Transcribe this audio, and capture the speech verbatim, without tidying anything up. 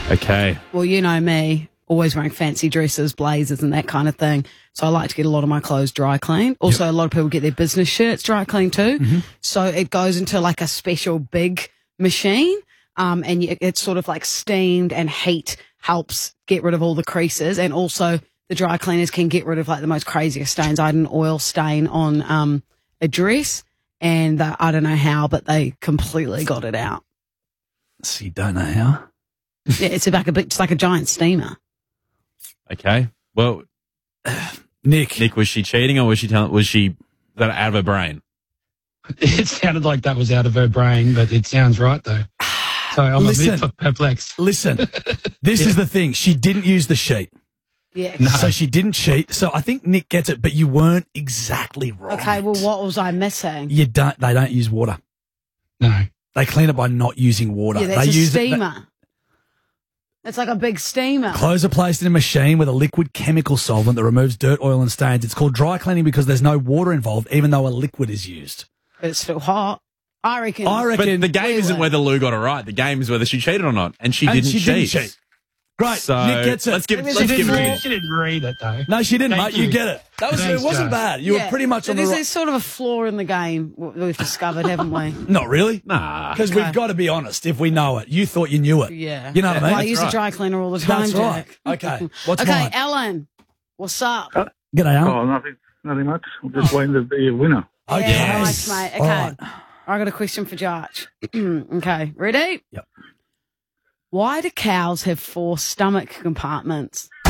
Okay. Well, you know me, always wearing fancy dresses, blazers and that kind of thing. So I like to get a lot of my clothes dry cleaned. Also, yep. a lot of people get their business shirts dry cleaned too. Mm-hmm. So it goes into like a special big machine, um, and you, it's sort of like steamed, and heat helps get rid of all the creases. And also the dry cleaners can get rid of like the most craziest stains. I had an oil stain on um, a dress, and uh, I don't know how, but they completely got it out. So you don't know how? Yeah, it's like a big, it's like a giant steamer. Okay. Well, Nick, Nick, was she cheating, or was she telling? Was she that out of her brain? It sounded like that was out of her brain, but it sounds right though. So I'm listen, a bit perplexed. Listen, this yeah. is the thing. She didn't use the sheet. Yeah. No. So she didn't cheat. So I think Nick gets it, but you weren't exactly right. Okay. Well, what was I missing? You don't. They don't use water. No. They clean it by not using water. Yeah, that's they a use steamer. It, It's like a big steamer. Clothes are placed in a machine with a liquid chemical solvent that removes dirt, oil, and stains. It's called dry cleaning because there's no water involved, even though a liquid is used. But it's still hot. I reckon. I reckon. But the game isn't whether Lou got it right. The game is whether she cheated or not, and she and didn't she cheat. Didn't cheat. Great. So Nick gets it. Let's give. Let's she, give didn't, it. she didn't read it though. No, she didn't, Thank mate. You. you get it. That was. Thanks, it wasn't Joe. bad. You yeah. were pretty much on There's the right. There's sort of a flaw in the game we've discovered, haven't we? Not really. Nah. Because okay. we've got to be honest. If we know it, you thought you knew it. Yeah. You know what I mean? Well, I use right. a dry cleaner all the time, That's Jack. right. Okay. What's okay, mine? Alan. What's up? Uh, G'day, Alan. Oh, nothing, nothing much. I'm just waiting to be a winner. Okay. Yeah, nice, mate. Okay. All right. I got a question for Josh. Okay, ready? Yep. Why do cows have four stomach compartments?